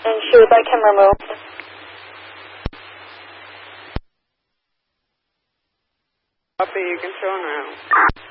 and she would like him removed. Copy, you can show now.